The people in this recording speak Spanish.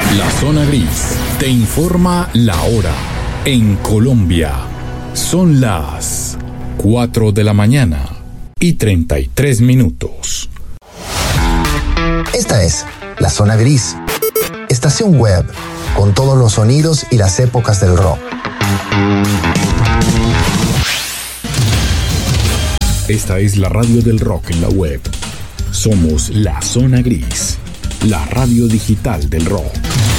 La Zona Gris te informa la hora. En Colombia son las 4 de la mañana y 33 minutos. Esta es La Zona Gris, estación web con todos los sonidos y las épocas del rock. Esta es la radio del rock en la web. Somos La Zona Gris, la radio digital del rock.